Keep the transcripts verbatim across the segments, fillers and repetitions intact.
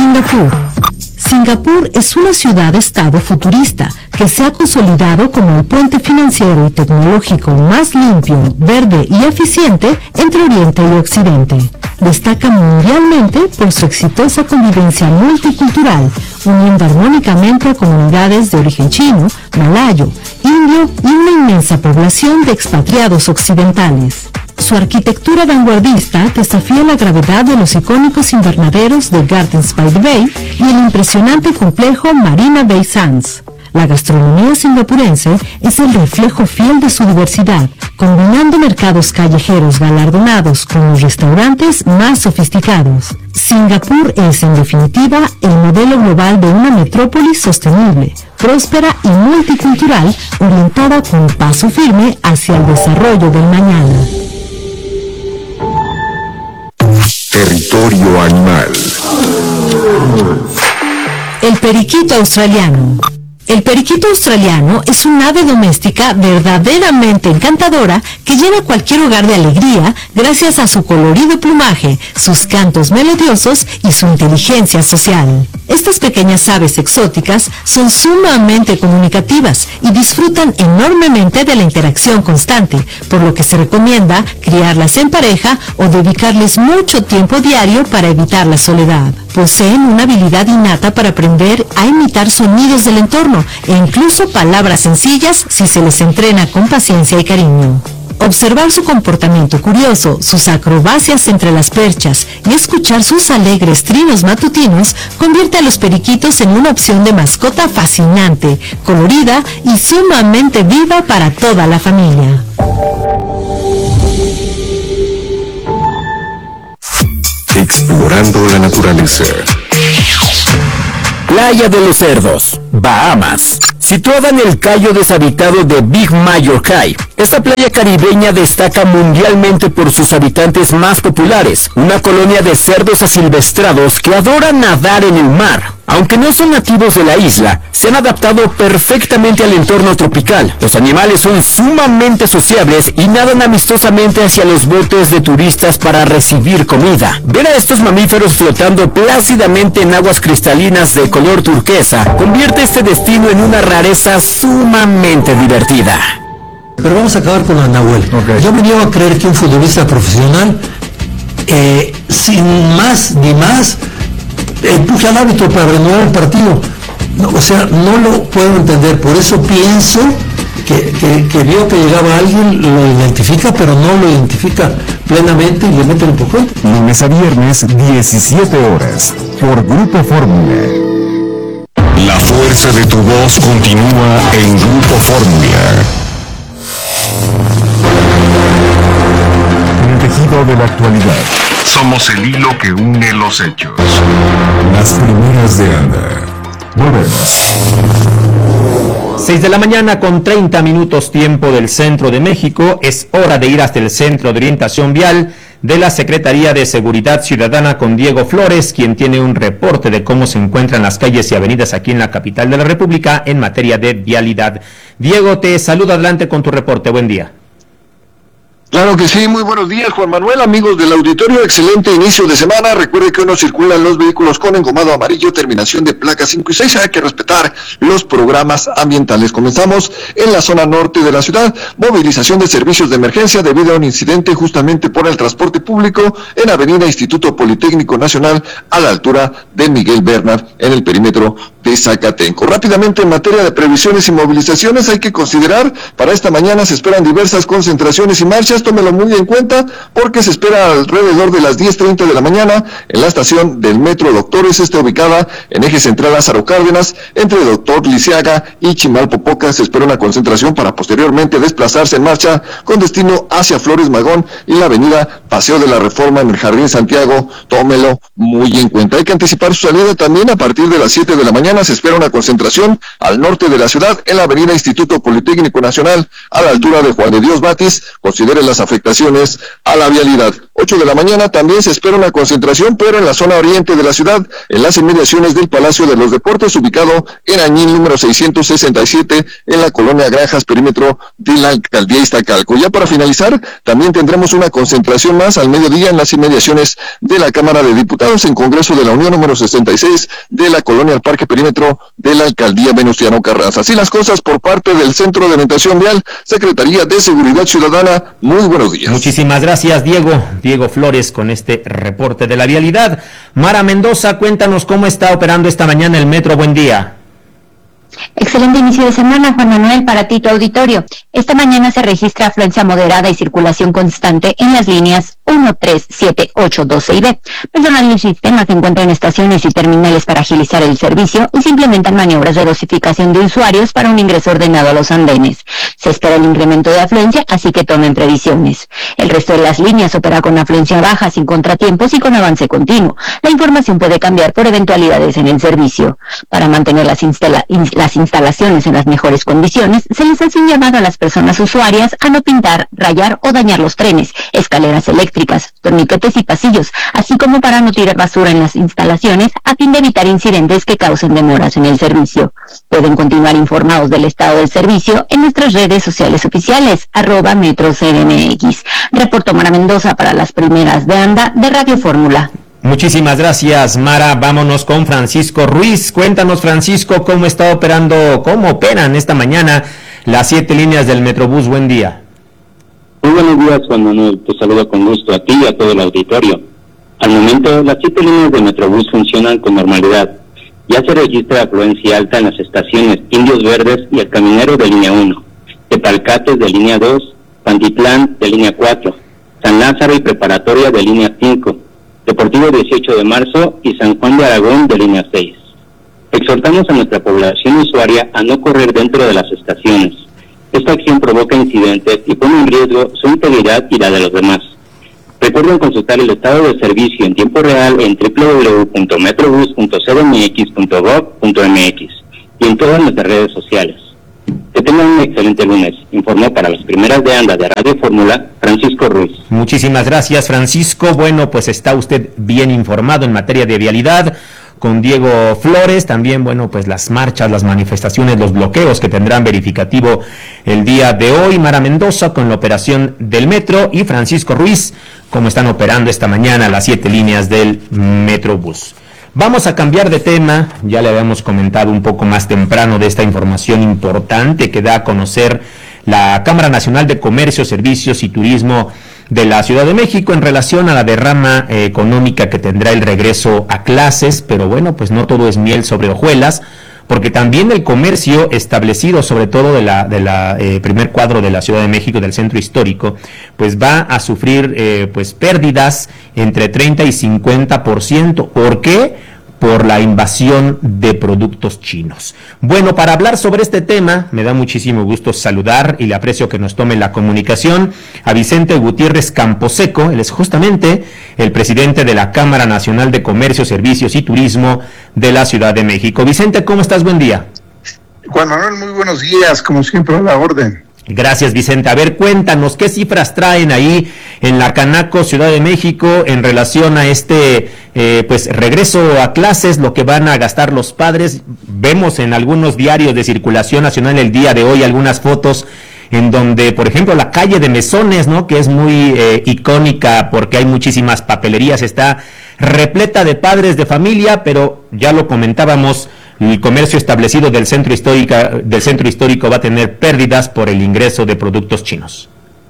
Singapur. Singapur es una ciudad-estado futurista que se ha consolidado como el puente financiero y tecnológico más limpio, verde y eficiente entre Oriente y Occidente. Destaca mundialmente por su exitosa convivencia multicultural, uniendo armónicamente a comunidades de origen chino, malayo, indio y una inmensa población de expatriados occidentales. Su arquitectura vanguardista desafía la gravedad de los icónicos invernaderos de Gardens by the Bay y el impresionante complejo Marina Bay Sands. La gastronomía singapurense es el reflejo fiel de su diversidad, combinando mercados callejeros galardonados con los restaurantes más sofisticados. Singapur es, en definitiva, el modelo global de una metrópolis sostenible, próspera y multicultural, orientada con paso firme hacia el desarrollo del mañana. Territorio animal. El periquito australiano. El periquito australiano es un ave doméstica verdaderamente encantadora que llena cualquier hogar de alegría gracias a su colorido plumaje, sus cantos melodiosos y su inteligencia social. Estas pequeñas aves exóticas son sumamente comunicativas y disfrutan enormemente de la interacción constante, por lo que se recomienda criarlas en pareja o dedicarles mucho tiempo diario para evitar la soledad. Poseen una habilidad innata para aprender a imitar sonidos del entorno e incluso palabras sencillas si se les entrena con paciencia y cariño. Observar su comportamiento curioso, sus acrobacias entre las perchas y escuchar sus alegres trinos matutinos convierte a los periquitos en una opción de mascota fascinante, colorida y sumamente viva para toda la familia. Explorando la naturaleza. Playa de los Cerdos, Bahamas. Situada en el cayo deshabitado de Big Major Cay, esta playa caribeña destaca mundialmente por sus habitantes más populares, una colonia de cerdos asilvestrados que adoran nadar en el mar. Aunque no son nativos de la isla, se han adaptado perfectamente al entorno tropical. Los animales son sumamente sociables y nadan amistosamente hacia los botes de turistas para recibir comida. Ver a estos mamíferos flotando plácidamente en aguas cristalinas de color turquesa convierte este destino en una rareza sumamente divertida. Pero vamos a acabar con la Nahuel. Okay. Yo me niego a creer que un futbolista profesional, eh, sin más ni más, empuje al árbitro para renovar el partido. No, o sea, no lo puedo entender. Por eso pienso que, que, que vio que llegaba alguien, lo identifica, pero no lo identifica plenamente y le mete el empujón. Lunes a viernes, diecisiete horas, por Grupo Fórmula. La fuerza de tu voz continúa en Grupo Fórmula. En el tejido de la actualidad. Somos el hilo que une los hechos. Las primeras de Anda. Volvemos. seis de la mañana con treinta minutos tiempo del centro de México. Es hora de ir hasta el Centro de Orientación Vial de la Secretaría de Seguridad Ciudadana con Diego Flores, quien tiene un reporte de cómo se encuentran las calles y avenidas aquí en la capital de la República en materia de vialidad. Diego, te saludo, adelante con tu reporte. Buen día. Claro que sí, muy buenos días, Juan Manuel, amigos del auditorio, excelente inicio de semana. Recuerde que hoy no circulan los vehículos con engomado amarillo, terminación de placas cinco y seis, hay que respetar los programas ambientales. Comenzamos en la zona norte de la ciudad, movilización de servicios de emergencia debido a un incidente justamente por el transporte público en Avenida Instituto Politécnico Nacional a la altura de Miguel Bernard en el perímetro de Zacatenco. Rápidamente en materia de previsiones y movilizaciones hay que considerar, para esta mañana se esperan diversas concentraciones y marchas. Tómelo muy en cuenta porque se espera alrededor de las diez treinta de la mañana en la estación del Metro Doctores, está ubicada en eje central Lázaro Cárdenas, entre Doctor Lisiaga y Chimalpopoca. Se espera una concentración para posteriormente desplazarse en marcha con destino hacia Flores Magón y la avenida Paseo de la Reforma en el Jardín Santiago. Tómelo muy en cuenta. Hay que anticipar su salida también a partir de las siete de la mañana. Se espera una concentración al norte de la ciudad en la avenida Instituto Politécnico Nacional a la altura de Juan de Dios Batis. Considere las afectaciones a la vialidad. ocho de la mañana también se espera una concentración, pero en la zona oriente de la ciudad, en las inmediaciones del Palacio de los Deportes, ubicado en Añil número seiscientos sesenta y siete, en la colonia Granjas, perímetro de la alcaldía Iztacalco. Ya para finalizar, también tendremos una concentración más al mediodía en las inmediaciones de la Cámara de Diputados, en Congreso de la Unión número sesenta y seis, de la colonia al Parque, perímetro de la alcaldía Venustiano Carranza. Así las cosas por parte del Centro de Orientación Vial, Secretaría de Seguridad Ciudadana. Muy buenos días. Muchísimas gracias, Diego. Diego Flores, con este reporte de la vialidad. Mara Mendoza, cuéntanos cómo está operando esta mañana el metro. Buen día. Excelente inicio de semana, Juan Manuel, para ti, tu auditorio. Esta mañana se registra afluencia moderada y circulación constante en las líneas uno, tres, siete, ocho, doce y B. Personal y sistemas se encuentran en estaciones y terminales para agilizar el servicio y se implementan maniobras de dosificación de usuarios para un ingreso ordenado a los andenes. Se espera el incremento de afluencia, así que tomen previsiones. El resto de las líneas opera con afluencia baja, sin contratiempos y con avance continuo. La información puede cambiar por eventualidades en el servicio. Para mantener las, instala las instalaciones en las mejores condiciones, se les hace un llamado a las personas usuarias a no pintar, rayar o dañar los trenes, escaleras eléctricas, torniquetes y pasillos, así como para no tirar basura en las instalaciones a fin de evitar incidentes que causen demoras en el servicio. Pueden continuar informados del estado del servicio en nuestras redes sociales oficiales, arroba Metro C D M X. Reportó Mara Mendoza para las primeras de ANDA de Radio Fórmula. Muchísimas gracias, Mara. Vámonos con Francisco Ruiz. Cuéntanos, Francisco, cómo está operando, cómo operan esta mañana las siete líneas del Metrobús. Buen día. Muy buenos días, Juan Manuel. Te saludo con gusto a ti y a todo el auditorio. Al momento, las siete líneas del Metrobús funcionan con normalidad. Ya se registra afluencia alta en las estaciones Indios Verdes y El Caminero de línea uno, Tepalcates de línea dos, Pantitlán de línea cuatro, San Lázaro y Preparatoria de línea cinco, Deportivo dieciocho de marzo y San Juan de Aragón de línea seis. Exhortamos a nuestra población usuaria a no correr dentro de las estaciones. Esta acción provoca incidentes y pone en riesgo su integridad y la de los demás. Recuerden consultar el estado de servicio en tiempo real en doble u doble u doble u punto metrobus punto c d m x punto gov punto m x y en todas nuestras redes sociales. Que tengan un excelente lunes. Informó para las primeras de ANDA de Radio Fórmula, Francisco Ruiz. Muchísimas gracias, Francisco. Bueno, pues está usted bien informado en materia de vialidad con Diego Flores. También, bueno, pues las marchas, las manifestaciones, los bloqueos que tendrán verificativo el día de hoy. Mara Mendoza con la operación del metro y Francisco Ruiz, cómo están operando esta mañana las siete líneas del Metrobús. Vamos a cambiar de tema. Ya le habíamos comentado un poco más temprano de esta información importante que da a conocer la Cámara Nacional de Comercio, Servicios y Turismo de la Ciudad de México en relación a la derrama eh, económica que tendrá el regreso a clases, pero bueno, pues no todo es miel sobre hojuelas, porque también el comercio establecido, sobre todo de la de la eh, primer cuadro de la Ciudad de México, del centro histórico, pues va a sufrir eh, pues pérdidas entre treinta y cincuenta por ciento. ¿Por qué? Por la invasión de productos chinos. Bueno, para hablar sobre este tema, me da muchísimo gusto saludar y le aprecio que nos tome la comunicación a Vicente Gutiérrez Camposeco. Él es justamente el presidente de la Cámara Nacional de Comercio, Servicios y Turismo de la Ciudad de México. Vicente, ¿cómo estás? Buen día. Juan Manuel, muy buenos días, como siempre a la orden. Gracias, Vicente. A ver, cuéntanos, ¿qué cifras traen ahí en la Canaco, Ciudad de México, en relación a este eh, pues regreso a clases, lo que van a gastar los padres? Vemos en algunos diarios de circulación nacional el día de hoy algunas fotos en donde, por ejemplo, la calle de Mesones, ¿no?, que es muy eh, icónica porque hay muchísimas papelerías, está repleta de padres de familia, pero ya lo comentábamos, el comercio establecido del centro histórico, del centro histórico va a tener pérdidas por el ingreso de productos chinos.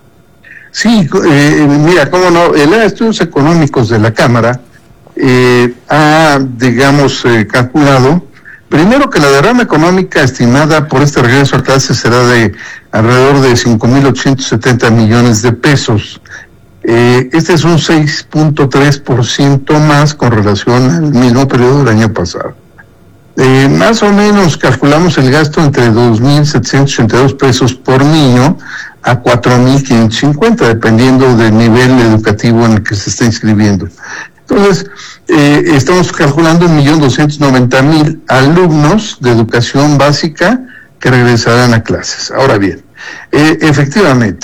Sí, eh, mira, cómo no, el área de estudios económicos de la Cámara eh, ha, digamos, eh, calculado, primero que la derrama económica estimada por este regreso a clases será de alrededor de cinco mil ochocientos setenta millones de pesos. Eh, este es un seis punto tres por ciento más con relación al mismo periodo del año pasado. Eh, más o menos calculamos el gasto entre dos mil setecientos ochenta y dos pesos por niño a cuatro mil quinientos cincuenta, dependiendo del nivel educativo en el que se está inscribiendo. Entonces, eh, estamos calculando un millón doscientos noventa mil alumnos de educación básica que regresarán a clases. Ahora bien, eh, efectivamente,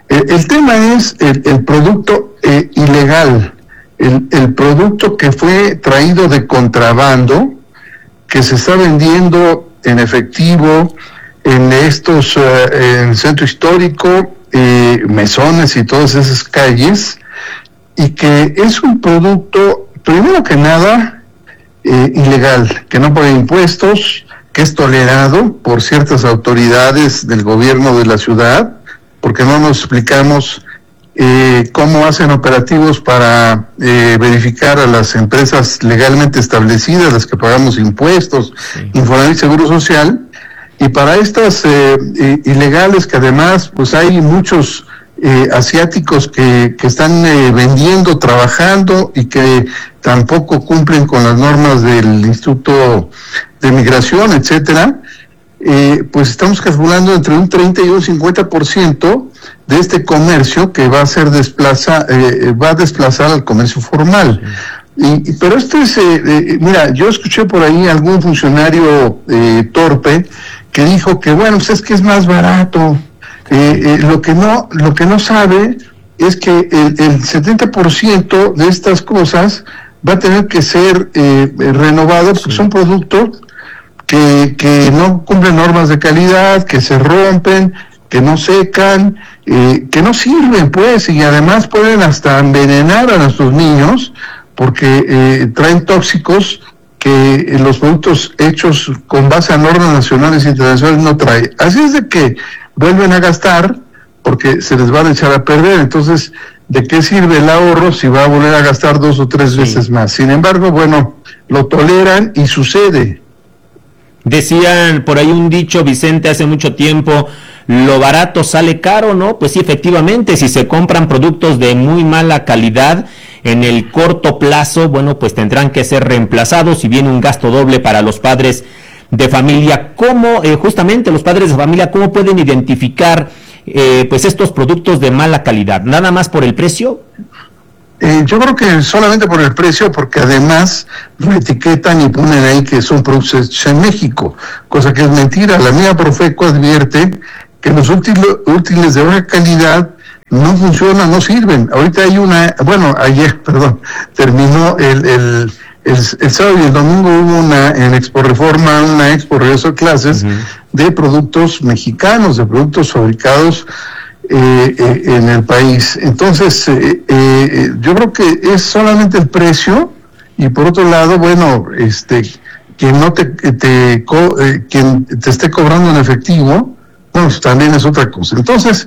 El, el tema es el, el producto eh, ilegal, el, el producto que fue traído de contrabando, que se está vendiendo en efectivo en estos, uh, en el centro histórico, eh, mesones y todas esas calles, y que es un producto, primero que nada, eh, ilegal, que no paga impuestos, que es tolerado por ciertas autoridades del gobierno de la ciudad, porque no nos explicamos eh, cómo hacen operativos para eh, verificar a las empresas legalmente establecidas, las que pagamos impuestos, sí. Infonavit, Seguro Social, y para estas eh, eh, ilegales, que además pues hay muchos eh, asiáticos que, que están eh, vendiendo, trabajando, y que tampoco cumplen con las normas del Instituto de Migración, etcétera, eh, pues estamos calculando entre un treinta y un cincuenta por ciento de este comercio que va a ser desplaza, eh, va a desplazar al comercio formal. Y, pero esto es, eh, eh, mira, yo escuché por ahí algún funcionario eh, torpe que dijo que bueno, pues es que es más barato. Eh, eh, lo que no, lo que no sabe es que el, el setenta por ciento de estas cosas va a tener que ser eh, renovado, porque sí. Son productos que, que no cumplen normas de calidad, que se rompen, que no secan, eh, que no sirven, pues, y además pueden hasta envenenar a nuestros niños, porque eh, traen tóxicos que los productos hechos con base a normas nacionales e internacionales no traen. Así es de que vuelven a gastar porque se les va a echar a perder. Entonces, ¿de qué sirve el ahorro si va a volver a gastar dos o tres sí. veces más? Sin embargo, bueno, lo toleran y sucede. Decían por ahí un dicho, Vicente, hace mucho tiempo, lo barato sale caro, ¿no? Pues sí, efectivamente, si se compran productos de muy mala calidad, en el corto plazo, bueno, pues tendrán que ser reemplazados y viene un gasto doble para los padres de familia. ¿Cómo, eh, justamente los padres de familia, cómo pueden identificar eh, pues estos productos de mala calidad? ¿Nada más por el precio? Eh, yo creo que solamente por el precio, porque además reetiquetan y ponen ahí que son productos hechos en México, cosa que es mentira. La misma Profeco advierte que los útiles, útiles de baja calidad no funcionan, no sirven. Ahorita hay una, bueno, ayer, perdón, terminó el, el, el, el sábado y el domingo hubo una, en Expo Reforma, una expo regreso de clases, uh-huh. de productos mexicanos, de productos fabricados eh, eh, en el país. Entonces, eh, eh, yo creo que es solamente el precio, y por otro lado, bueno, este, quien no te, te co, eh, quien te esté cobrando en efectivo, bueno, pues también es otra cosa. Entonces,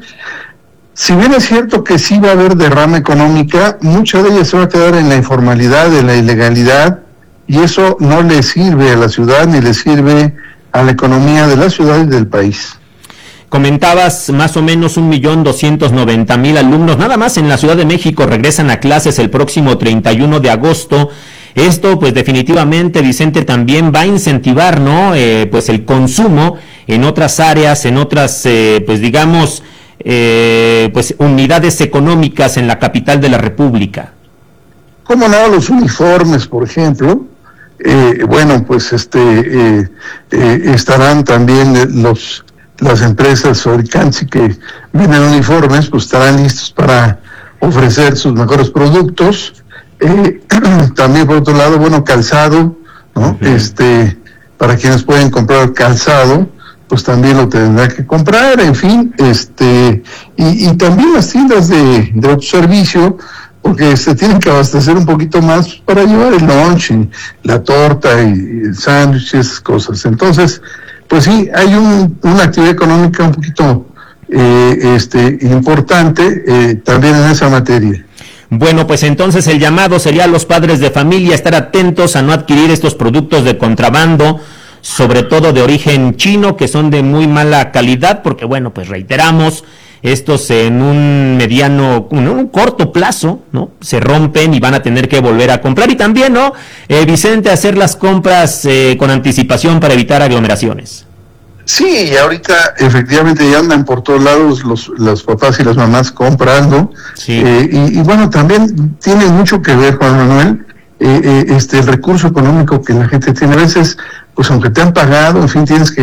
si bien es cierto que sí va a haber derrama económica, mucha de ella se va a quedar en la informalidad, en la ilegalidad, y eso no le sirve a la ciudad ni le sirve a la economía de la ciudad y del país. Comentabas más o menos un millón doscientos noventa mil alumnos, nada más en la Ciudad de México regresan a clases el próximo treinta y uno de agosto. Esto, pues definitivamente, Vicente, también va a incentivar, ¿no? Eh, pues el consumo en otras áreas, en otras, eh, pues digamos, Eh, pues unidades económicas en la capital de la República. ¿Cómo no? Los uniformes, por ejemplo, eh, bueno, pues este eh, eh, estarán también los las empresas fabricantes que venden uniformes, pues estarán listos para ofrecer sus mejores productos. Eh, también por otro lado, bueno, calzado, ¿no? Uh-huh. Este, para quienes pueden comprar calzado, pues también lo tendrá que comprar, en fin, este, y, y también las tiendas de, de autoservicio, porque se tienen que abastecer un poquito más para llevar el lunch, y la torta y, y el sándwich y esas cosas. Entonces, pues sí, hay un, una actividad económica un poquito eh, este, importante eh, también en esa materia. Bueno, pues entonces el llamado sería a los padres de familia estar atentos a no adquirir estos productos de contrabando, sobre todo de origen chino, que son de muy mala calidad, porque bueno, pues reiteramos, estos en un mediano, en un corto plazo, ¿no? Se rompen y van a tener que volver a comprar, y también, ¿no? Eh, Vicente, hacer las compras eh, con anticipación para evitar aglomeraciones. Sí, y ahorita efectivamente ya andan por todos lados los, los papás y las mamás comprando, sí. eh, y, y bueno, también tiene mucho que ver, Juan Manuel, eh, eh, este el recurso económico que la gente tiene. A veces, pues aunque te han pagado, en fin, tienes que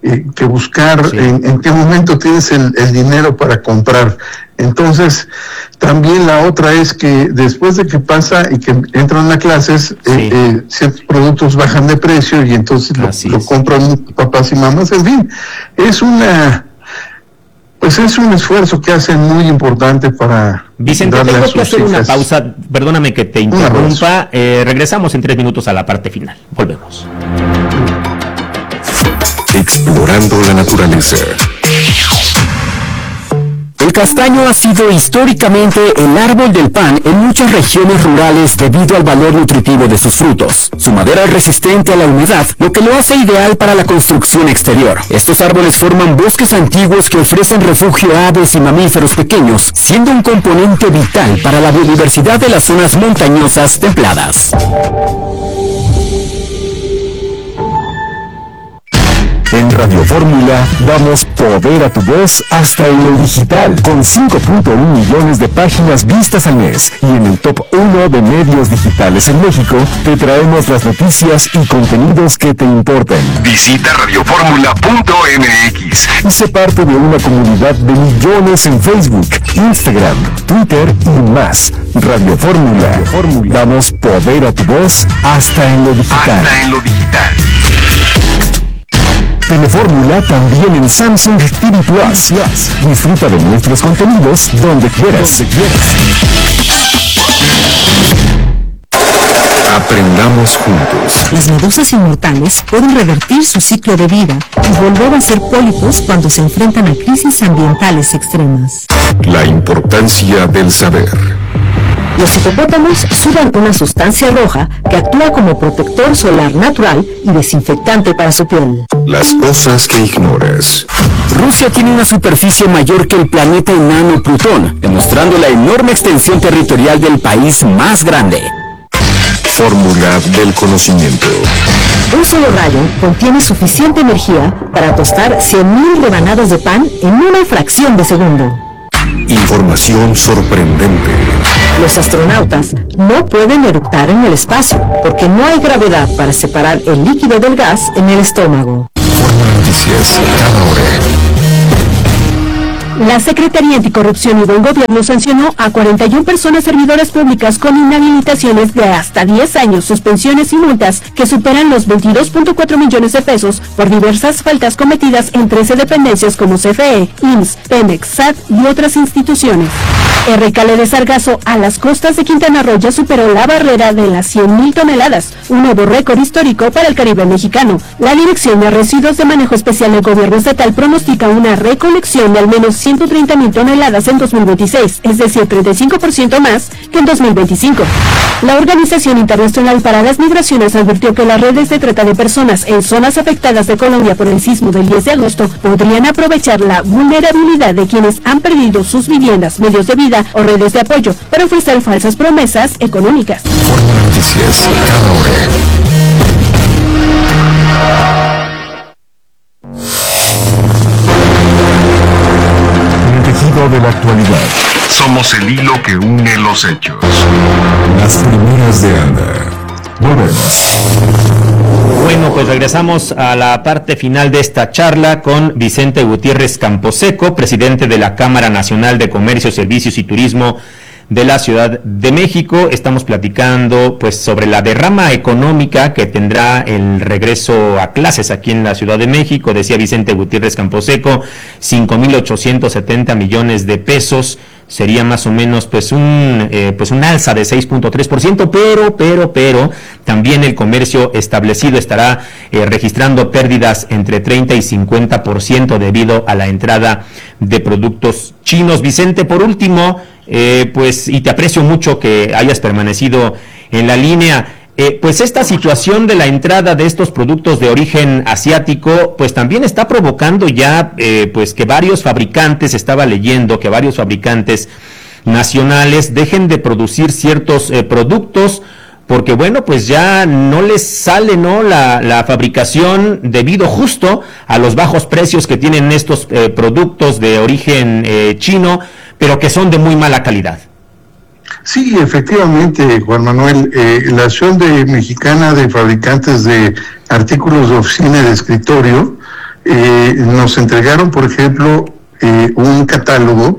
eh, que buscar sí. en, en qué momento tienes el, el dinero para comprar. Entonces, también la otra es que después de que pasa y que entran a clases, sí. eh, eh, ciertos productos bajan de precio y entonces lo, lo compran papás y mamás. En fin, es una... Pues es un esfuerzo que hacen muy importante para... Vicente, tengo que hacer una pausa, perdóname que te interrumpa, eh, regresamos en tres minutos a la parte final, volvemos. Explorando la naturaleza. El castaño ha sido históricamente el árbol del pan en muchas regiones rurales debido al valor nutritivo de sus frutos. Su madera es resistente a la humedad, lo que lo hace ideal para la construcción exterior. Estos árboles forman bosques antiguos que ofrecen refugio a aves y mamíferos pequeños, siendo un componente vital para la biodiversidad de las zonas montañosas templadas. En Radio Fórmula damos poder a tu voz hasta en lo digital, con cinco punto uno millones de páginas vistas al mes. Y en el top uno de medios digitales en México, te traemos las noticias y contenidos que te importan. Visita radioformula punto m x y sé parte de una comunidad de millones en Facebook, Instagram, Twitter y más. Radio Fórmula. Radio Fórmula. Damos poder a tu voz hasta en lo digital. Hasta en lo digital. Telefórmula también en Samsung T V Plus. Disfruta de nuestros contenidos donde quieras. Donde quieras. Aprendamos juntos. Las medusas inmortales pueden revertir su ciclo de vida y volver a ser pólipos cuando se enfrentan a crisis ambientales extremas. La importancia del saber. Los hipopótamos sudan una sustancia roja que actúa como protector solar natural y desinfectante para su piel. Las cosas que ignoras. Rusia tiene una superficie mayor que el planeta enano Plutón, demostrando la enorme extensión territorial del país más grande. Fórmula del conocimiento. Un solo rayo contiene suficiente energía para tostar cien mil rebanadas de pan en una fracción de segundo. Información sorprendente. Los astronautas no pueden eructar en el espacio porque no hay gravedad para separar el líquido del gas en el estómago. Noticias cada hora. La Secretaría Anticorrupción y Buen Gobierno sancionó a cuarenta y una personas servidoras públicas con inhabilitaciones de hasta diez años, suspensiones y multas que superan los veintidós punto cuatro millones de pesos por diversas faltas cometidas en trece dependencias como C F E, I M S S, Pemex, S A T y otras instituciones. El recale de sargazo a las costas de Quintana Roo ya superó la barrera de las cien mil toneladas, un nuevo récord histórico para el Caribe mexicano. La Dirección de Residuos de Manejo Especial del Gobierno Estatal pronostica una recolección de al menos ciento treinta mil toneladas en dos mil veintiséis, es decir, treinta y cinco por ciento más que en dos mil veinticinco. La Organización Internacional para las Migraciones advirtió que las redes de trata de personas en zonas afectadas de Colombia por el sismo del diez de agosto podrían aprovechar la vulnerabilidad de quienes han perdido sus viviendas, medios de vida o redes de apoyo para ofrecer falsas promesas económicas. Noticias cada hora. De la actualidad. Somos el hilo que une los hechos. Las primeras de Anda. Volvemos. Bueno, pues regresamos a la parte final de esta charla con Vicente Gutiérrez Camposeco, presidente de la Cámara Nacional de Comercio, Servicios y Turismo de la Ciudad de México. Estamos platicando pues sobre la derrama económica que tendrá el regreso a clases aquí en la Ciudad de México. Decía Vicente Gutiérrez Camposeco, cinco mil ochocientos setenta millones de pesos. Sería más o menos pues un eh, pues un alza de seis punto tres por ciento, pero, pero, pero, también el comercio establecido estará eh, registrando pérdidas entre treinta y cincuenta por ciento debido a la entrada de productos chinos. Vicente, por último, eh, pues, y te aprecio mucho que hayas permanecido en la línea, Eh, pues esta situación de la entrada de estos productos de origen asiático, pues también está provocando ya, eh, pues que varios fabricantes, estaba leyendo que varios fabricantes nacionales dejen de producir ciertos eh, productos, porque bueno, pues ya no les sale, ¿no?, la, la fabricación debido justo a los bajos precios que tienen estos eh, productos de origen eh, chino, pero que son de muy mala calidad. Sí, efectivamente, Juan Manuel, eh, la Asociación de Mexicana de Fabricantes de Artículos de Oficina y de Escritorio eh, nos entregaron, por ejemplo, eh, un catálogo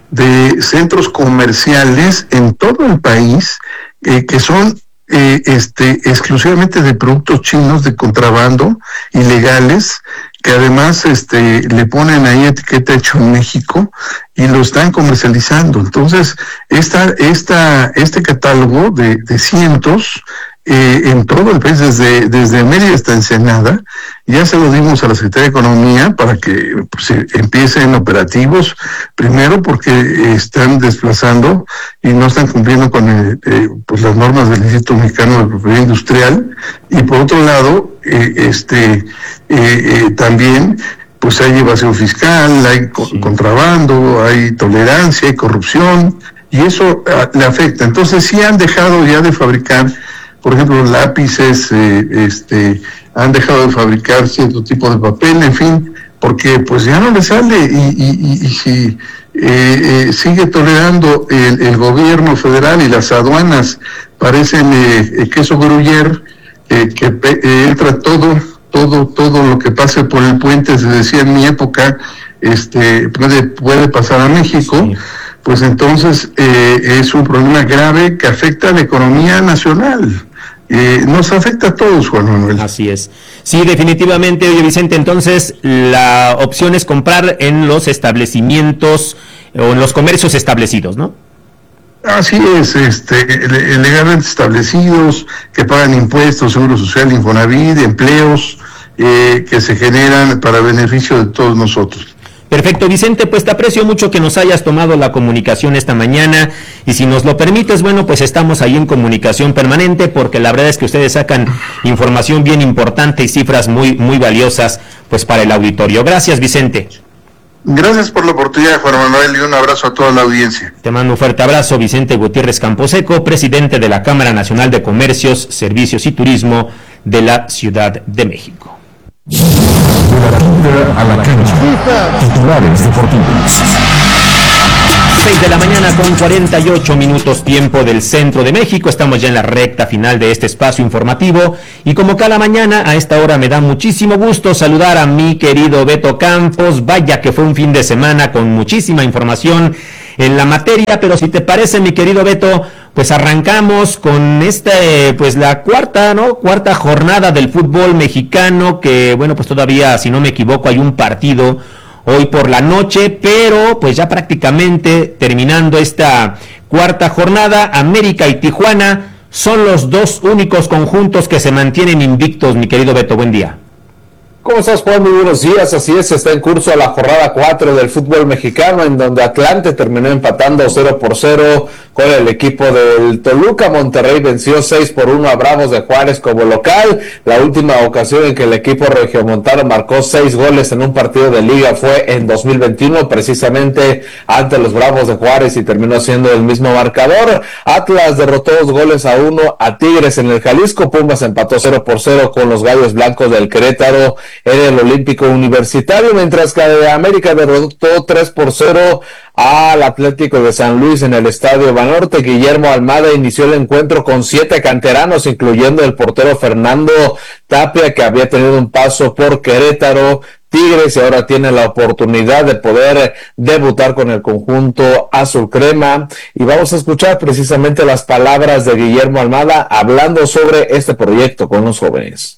de centros comerciales en todo el país eh, que son eh, este, exclusivamente de productos chinos de contrabando, ilegales, que además este, le ponen ahí etiqueta hecho en México y lo están comercializando. Entonces, esta, esta, este catálogo de, de cientos eh, en todo el país, desde, desde Mérida hasta Ensenada, ya se lo dimos a la Secretaría de Economía para que pues, empiecen operativos, primero porque están desplazando y no están cumpliendo con el, eh, pues las normas del Instituto Mexicano de Propiedad Industrial, y por otro lado, eh, este eh, eh, también pues hay evasión fiscal, hay co- sí. contrabando, hay tolerancia, hay corrupción, y eso a, le afecta. Entonces sí han dejado ya de fabricar, por ejemplo, lápices, eh, este, han dejado de fabricar cierto tipo de papel, en fin, porque pues ya no le sale, y, y, y, y si eh, eh, sigue tolerando el, el gobierno federal y las aduanas parecen eh, queso gruyère, eh, que eh, entra todo, todo, todo lo que pase por el puente, se decía en mi época, este, puede, puede pasar a México. Sí. Pues entonces eh, es un problema grave que afecta a la economía nacional. Eh, nos afecta a todos, Juan Manuel. Así es. Sí, definitivamente, oye Vicente, entonces la opción es comprar en los establecimientos o en los comercios establecidos, ¿no? Así es, este, legalmente establecidos, que pagan impuestos, seguro social, Infonavit, empleos eh, que se generan para beneficio de todos nosotros. Perfecto, Vicente, pues te aprecio mucho que nos hayas tomado la comunicación esta mañana, y si nos lo permites, bueno, pues estamos ahí en comunicación permanente, porque la verdad es que ustedes sacan información bien importante y cifras muy, muy valiosas, pues para el auditorio. Gracias, Vicente. Gracias por la oportunidad, Juan Manuel, y un abrazo a toda la audiencia. Te mando un fuerte abrazo, Vicente Gutiérrez Camposeco, presidente de la Cámara Nacional de Comercios, Servicios y Turismo de la Ciudad de México. De la tibia a la cancha. Titulares deportivos. seis de la mañana con cuarenta y ocho minutos tiempo del centro de México. Estamos ya en la recta final de este espacio informativo, y como cada mañana a esta hora me da muchísimo gusto saludar a mi querido Beto Campos. Vaya que fue un fin de semana con muchísima información en la materia, pero si te parece, mi querido Beto, pues arrancamos con esta, eh, pues la cuarta, ¿no? Cuarta jornada del fútbol mexicano, que bueno, pues todavía, si no me equivoco, hay un partido hoy por la noche, pero pues ya prácticamente terminando esta cuarta jornada, América y Tijuana son los dos únicos conjuntos que se mantienen invictos, mi querido Beto, buen día. ¿Cómo estás, Juan? Muy buenos días. Así es, está en curso la jornada cuatro del fútbol mexicano, en donde Atlante terminó empatando cero por cero con el equipo del Toluca. Monterrey venció seis por uno a Bravos de Juárez como local. La última ocasión en que el equipo regiomontano marcó seis goles en un partido de liga fue en dos mil veintiuno, precisamente ante los Bravos de Juárez, y terminó siendo el mismo marcador. Atlas derrotó dos goles a uno a Tigres en el Jalisco. Pumas empató cero por cero con los Gallos Blancos del Querétaro en el Olímpico Universitario, mientras que América derrotó tres por cero al Atlético de San Luis en el Estadio Banorte. Guillermo Almada inició el encuentro con siete canteranos, incluyendo el portero Fernando Tapia, que había tenido un paso por Querétaro, Tigres, y ahora tiene la oportunidad de poder debutar con el conjunto azul crema. Y vamos a escuchar precisamente las palabras de Guillermo Almada hablando sobre este proyecto con los jóvenes.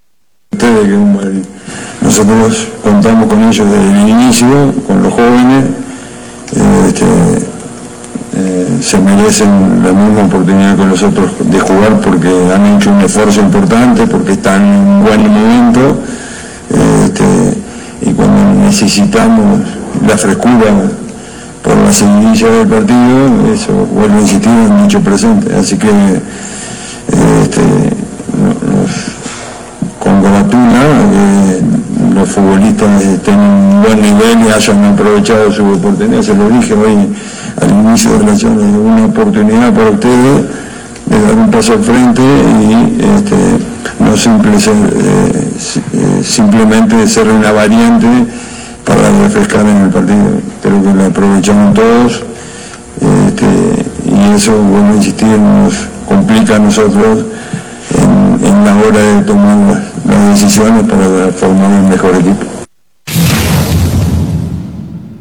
Nosotros contamos con ellos desde el inicio, con los jóvenes, eh, este, eh, se merecen la misma oportunidad que nosotros de jugar, porque han hecho un esfuerzo importante, porque están en un buen momento, eh, este, y cuando necesitamos la frescura por la seguidilla del partido, eso vuelvo a insistir en dicho presente. Así que eh, este, nos congratula que los futbolistas estén en un buen nivel y hayan aprovechado su oportunidad. Se lo dije hoy al inicio de la charla, una oportunidad para ustedes de dar un paso al frente y este, no simple ser, eh, simplemente ser una variante para refrescar en el partido. Creo que lo aprovechamos todos, este, y eso, vuelvo a insistir, nos complica a nosotros en, en la hora de tomar las, las decisiones para formar un mejor equipo.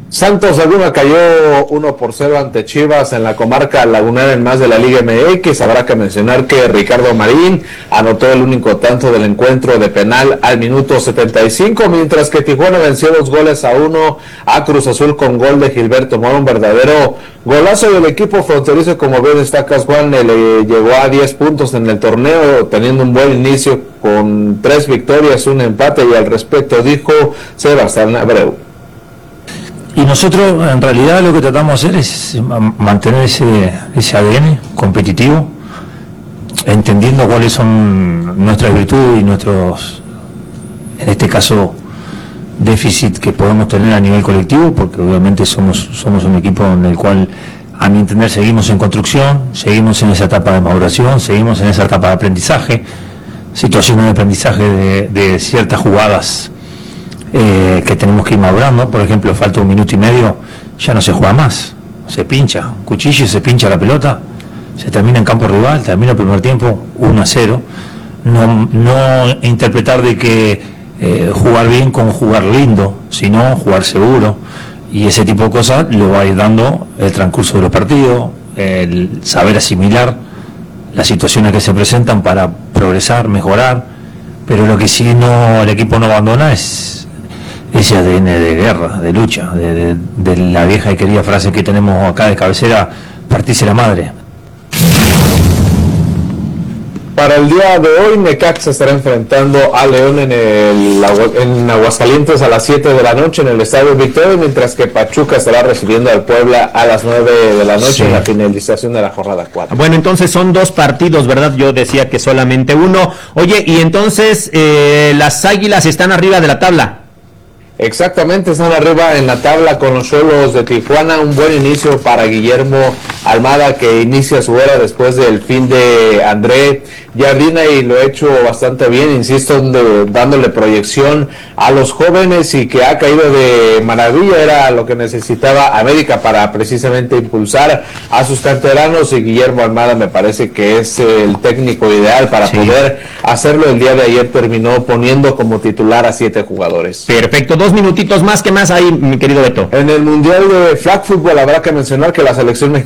Santos Laguna cayó uno por cero ante Chivas en la comarca lagunera en más de la Liga M X. Habrá que mencionar que Ricardo Marín anotó el único tanto del encuentro de penal al minuto setenta y cinco, mientras que Tijuana venció dos goles a uno a Cruz Azul con gol de Gilberto Mora, un verdadero golazo del equipo fronterizo. Como bien destacas, Juan, le llegó a diez puntos en el torneo, teniendo un buen inicio con tres victorias, un empate, y al respecto dijo Sebastián Abreu. Y nosotros en realidad lo que tratamos de hacer es mantener ese, ese A D N competitivo, entendiendo cuáles son nuestras virtudes y nuestros, en este caso, déficit que podemos tener a nivel colectivo, porque obviamente somos, somos un equipo en el cual, a mi entender, seguimos en construcción, seguimos en esa etapa de maduración, seguimos en esa etapa de aprendizaje, situaciones de aprendizaje de, de ciertas jugadas Eh, que tenemos que ir madurando. Por ejemplo, falta un minuto y medio, ya no se juega más, se pincha, cuchillo, se pincha la pelota, se termina en campo rival, termina el primer tiempo uno a cero. No, no interpretar de que eh, jugar bien con jugar lindo, sino jugar seguro, y ese tipo de cosas lo va a ir dando el transcurso de los partidos, el saber asimilar las situaciones que se presentan para progresar, mejorar. Pero lo que sí no, el equipo no abandona es ese A D N de guerra, de lucha, de, de, de la vieja y querida frase que tenemos acá de cabecera: partirse la madre. Para el día de hoy, Necaxa estará enfrentando a León en, el, en Aguascalientes a las siete de la noche en el Estadio Victoria, mientras que Pachuca estará recibiendo al Puebla a las nueve de la noche, sí, en la finalización de la jornada cuatro. Bueno, entonces son dos partidos, ¿verdad? Yo decía que solamente uno. Oye, y entonces eh, las Águilas están arriba de la tabla. Exactamente, están arriba en la tabla con los Xolos de Tijuana. Un buen inicio para Guillermo Almada, que inicia su era después del fin de André Jardina, y lo ha hecho bastante bien, insisto, de, dándole proyección a los jóvenes, y que ha caído de maravilla. Era lo que necesitaba América para precisamente impulsar a sus canteranos, y Guillermo Almada me parece que es el técnico ideal para sí. poder hacerlo. El día de ayer terminó poniendo como titular a siete jugadores. Perfecto. Dos minutitos más, que más ahí, mi querido Beto. En el Mundial de Flag Football habrá que mencionar que la selección mexicana